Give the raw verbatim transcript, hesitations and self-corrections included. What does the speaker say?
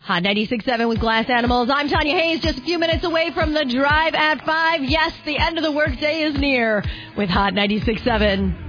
Hot ninety-six point seven with Glass Animals. I'm Tanya Hayes, just a few minutes away from the drive at five. Yes, the end of the workday is near with Hot ninety-six point seven.